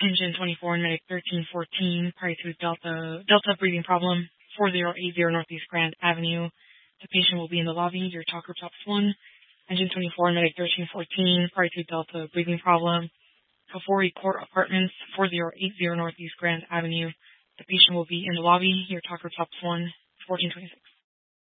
Engine 24 and Medic 1314, prior to Delta breathing problem, 4080 Northeast Grand Avenue. The patient will be in the lobby. Your talk group tops 1. Engine 24 and Medic 1314, prior to Delta breathing problem, Kafori Court Apartments, 4080 Northeast Grand Avenue. The patient will be in the lobby. Your talk group tops 1, 1426.